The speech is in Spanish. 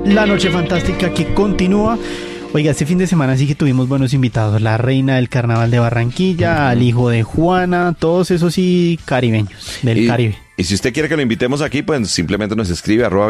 La noche fantástica que continúa. Oiga, este fin de semana sí que tuvimos buenos invitados. La reina del carnaval de Barranquilla, al hijo de Juana, todos esos sí caribeños, del Caribe. Y si usted quiere que lo invitemos aquí, pues simplemente nos escribe